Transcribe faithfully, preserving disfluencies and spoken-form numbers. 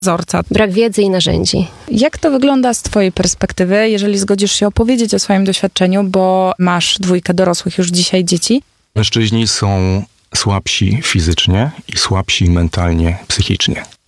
wzorca. Brak wiedzy i narzędzi. Jak to wygląda z twojej perspektywy, jeżeli zgodzisz się opowiedzieć o swoim doświadczeniu, bo masz dwójkę dorosłych już dzisiaj dzieci? Mężczyźni są słabsi fizycznie i słabsi mentalnie, psychicznie.